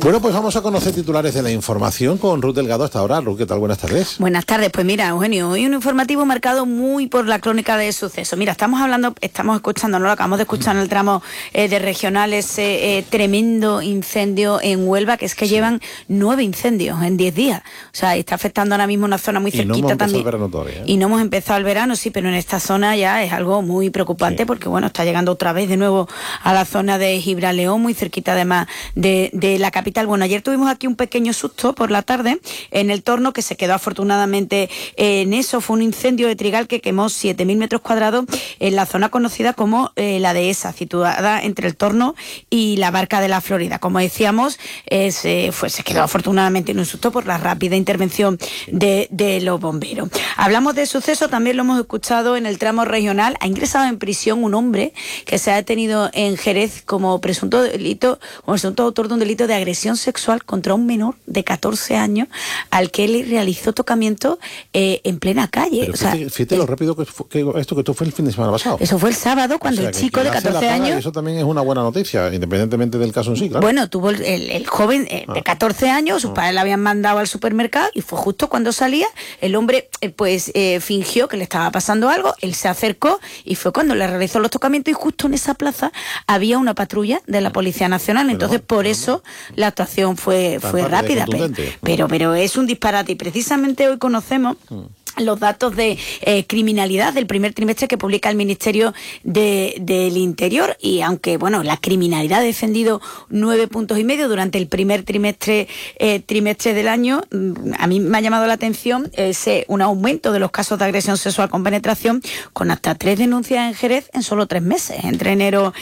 Bueno, pues vamos a conocer titulares de la información con Ruth Delgado hasta ahora. Ruth, ¿qué tal? Buenas tardes. Buenas tardes. Pues mira, Eugenio, hoy un informativo marcado muy por la crónica de sucesos. Mira, estamos escuchando, ¿no? Lo acabamos de escuchar en el tramo de regional, ese tremendo incendio en Huelva, que es que llevan 9 incendios en 10 días. O sea, está afectando ahora mismo una zona muy cerquita y no hemos también. El verano todavía, ¿eh? Y no hemos empezado el verano, sí, pero en esta zona ya es algo muy preocupante, porque bueno, está llegando otra vez de nuevo a la zona de Gibraleón, muy cerquita además de la capital. Bueno, ayer tuvimos aquí un pequeño susto por la tarde en el Torno, que se quedó afortunadamente en eso. Fue un incendio de trigal que quemó 7.000 metros cuadrados en la zona conocida como la Dehesa, situada entre el Torno y la Barca de la Florida. Como decíamos, se quedó afortunadamente en un susto por la rápida intervención de los bomberos. Hablamos de suceso, también lo hemos escuchado en el tramo regional. Ha ingresado en prisión un hombre que se ha detenido en Jerez como presunto autor de un delito de agresión sexual contra un menor de 14 años al que le realizó tocamiento en plena calle. Pero fíjate lo rápido que esto fue el fin de semana pasado. Eso fue el sábado, cuando el chico de 14 años... Eso también es una buena noticia, independientemente del caso en sí, claro. Bueno, tuvo el joven de 14 años, sus padres le habían mandado al supermercado y fue justo cuando salía, el hombre fingió que le estaba pasando algo, él se acercó y fue cuando le realizó los tocamientos, y justo en esa plaza había una patrulla de la Policía Nacional. Entonces por eso la actuación fue rápida, pero es un disparate, y precisamente hoy conocemos los datos de criminalidad del primer trimestre que publica el Ministerio del Interior, y aunque bueno, la criminalidad ha descendido 9,5 puntos durante el primer trimestre del año, a mí me ha llamado la atención un aumento de los casos de agresión sexual con penetración, con hasta 3 denuncias en Jerez en solo 3 meses, entre enero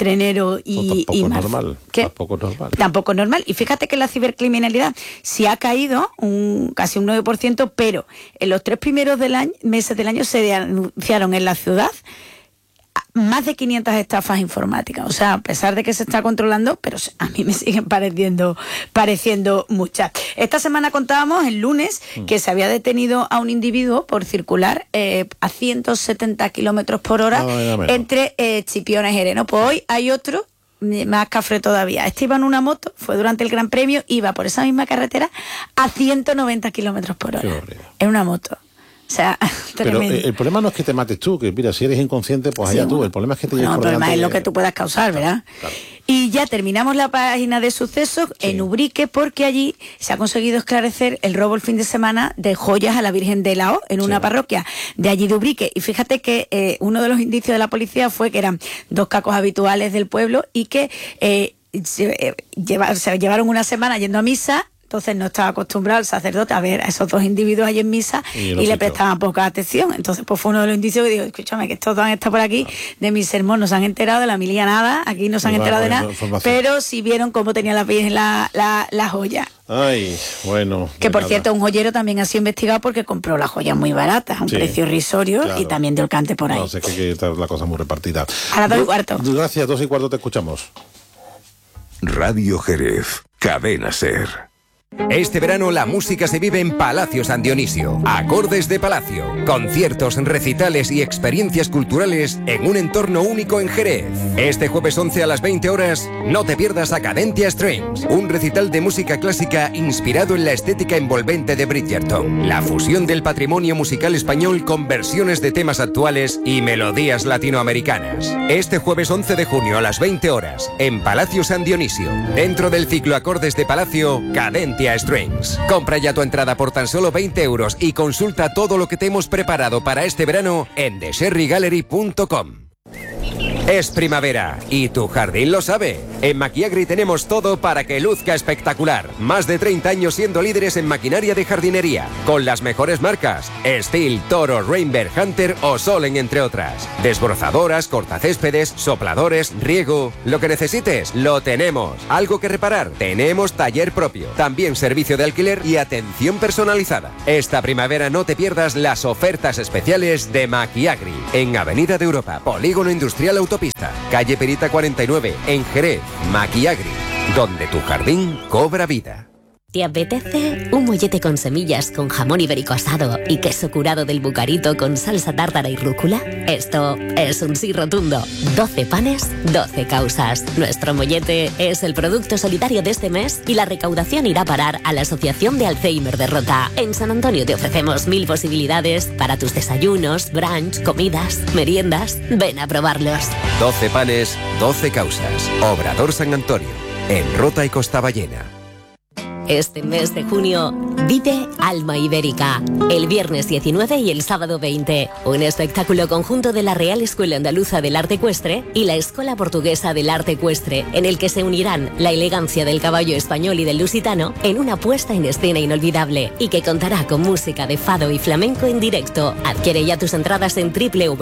y marzo. Tampoco es normal. Y fíjate que la cibercriminalidad sí ha caído casi un 9%, pero en los 3 primeros meses del año se denunciaron en la ciudad más de 500 estafas informáticas. O sea, a pesar de que se está controlando, pero a mí me siguen pareciendo muchas. Esta semana contábamos, el lunes, que se había detenido a un individuo por circular a 170 kilómetros por hora entre Chipiona y Jerez. Pues hoy hay otro más cafre todavía. Este iba en una moto, fue durante el Gran Premio, iba por esa misma carretera a 190 kilómetros por hora. En una moto. O sea, pero el problema no es que te mates tú, que mira, si eres inconsciente, pues allá tú. El problema es que te lleves por delante. El problema es lo que tú puedas causar, ¿verdad? Claro. Y ya terminamos la página de sucesos en Ubrique, porque allí se ha conseguido esclarecer el robo el fin de semana de joyas a la Virgen de la O en una parroquia de allí de Ubrique. Y fíjate que uno de los indicios de la policía fue que eran 2 cacos habituales del pueblo y que se llevaron una semana yendo a misa. Entonces no estaba acostumbrado el sacerdote a ver a esos 2 individuos allí en misa y le prestaban poca atención. Entonces pues fue uno de los indicios que digo, escúchame, que estos 2 han estado por aquí, de mi sermón no se han enterado, de la homilía nada, aquí no se han enterado de nada, pero sí vieron cómo tenía la Virgen la joya. Ay, bueno. Que por cierto, un joyero también ha sido investigado porque compró la joya muy barata, a un precio irrisorio, y también de Holcante por ahí. No sé, que está la cosa muy repartida. A las 2:15. Gracias, 2:15 te escuchamos. Radio Jerez, Cadena Ser. Este verano la música se vive en Palacio San Dionisio. Acordes de Palacio. Conciertos, recitales y experiencias culturales en un entorno único en Jerez. Este jueves 11 a las 20 horas, no te pierdas a Cadentia Strings, un recital de música clásica inspirado en la estética envolvente de Bridgerton. La fusión del patrimonio musical español con versiones de temas actuales y melodías latinoamericanas. Este jueves 11 de junio a las 20 horas, en Palacio San Dionisio. Dentro del ciclo Acordes de Palacio, Cadentia Strings. Compra ya tu entrada por tan solo 20 euros y consulta todo lo que te hemos preparado para este verano en thesherrygallery.com. Es primavera y tu jardín lo sabe. En Maquiagri tenemos todo para que luzca espectacular. Más de 30 años siendo líderes en maquinaria de jardinería, con las mejores marcas: Stihl, Toro, Rainbear, Hunter o Solen, entre otras. Desbrozadoras, cortacéspedes, sopladores, riego. Lo que necesites, lo tenemos. ¿Algo que reparar? Tenemos taller propio. También servicio de alquiler y atención personalizada. Esta primavera no te pierdas las ofertas especiales de Maquiagri. En Avenida de Europa, Polígono Industrial Autopista, calle Perita 49, en Jerez. Maquiagri, donde tu jardín cobra vida. ¿Te apetece un mollete con semillas con jamón ibérico asado y queso curado del Bucarito con salsa tártara y rúcula? Esto es un sí rotundo. 12 panes, 12 causas. Nuestro mollete es el producto solidario de este mes y la recaudación irá a parar a la Asociación de Alzheimer de Rota. En San Antonio te ofrecemos 1000 posibilidades para tus desayunos, brunch, comidas, meriendas. Ven a probarlos. 12 panes, 12 causas. Obrador San Antonio, en Rota y Costaballena. Este mes de junio, vive Alma Ibérica. El viernes 19 y el sábado 20. Un espectáculo conjunto de la Real Escuela Andaluza del Arte Ecuestre y la Escuela Portuguesa del Arte Ecuestre, en el que se unirán la elegancia del caballo español y del lusitano en una puesta en escena inolvidable y que contará con música de fado y flamenco en directo. Adquiere ya tus entradas en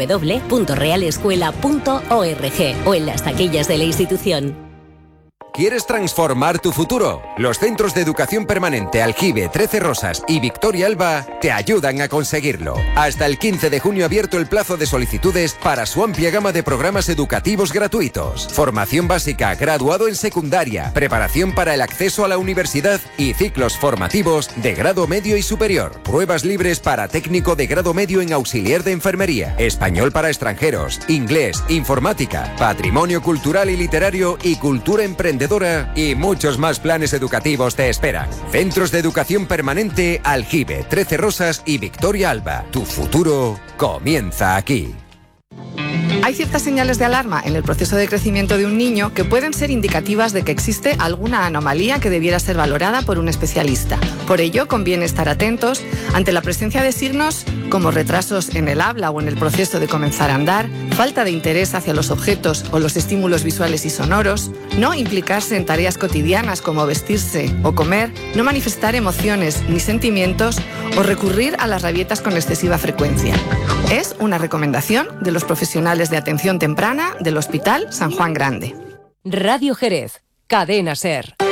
www.realescuela.org o en las taquillas de la institución. ¿Quieres transformar tu futuro? Los centros de educación permanente Aljibe, 13 Rosas y Victoria Alba te ayudan a conseguirlo. Hasta el 15 de junio abierto el plazo de solicitudes para su amplia gama de programas educativos gratuitos. Formación básica, graduado en secundaria, preparación para el acceso a la universidad y ciclos formativos de grado medio y superior. Pruebas libres para técnico de grado medio en auxiliar de enfermería, español para extranjeros, inglés, informática, patrimonio cultural y literario y cultura emprendedora y muchos más planes educativos te esperan. Centros de educación permanente Aljibe, 13 Rosas y Victoria Alba. Tu futuro comienza aquí. Hay ciertas señales de alarma en el proceso de crecimiento de un niño que pueden ser indicativas de que existe alguna anomalía que debiera ser valorada por un especialista. Por ello, conviene estar atentos ante la presencia de signos como retrasos en el habla o en el proceso de comenzar a andar, falta de interés hacia los objetos o los estímulos visuales y sonoros, no implicarse en tareas cotidianas como vestirse o comer, no manifestar emociones ni sentimientos o recurrir a las rabietas con excesiva frecuencia. Es una recomendación de los profesionales de atención temprana del Hospital San Juan Grande. Radio Jerez, Cadena SER.